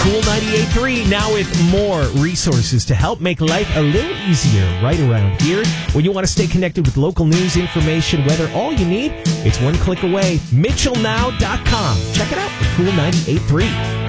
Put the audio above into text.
Cool 98.3 now with more resources to help make life a little easier right around here. When you want to stay connected with local news, information, weather, all you need, it's one click away. MitchellNow.com. Check it out at Cool 98.3.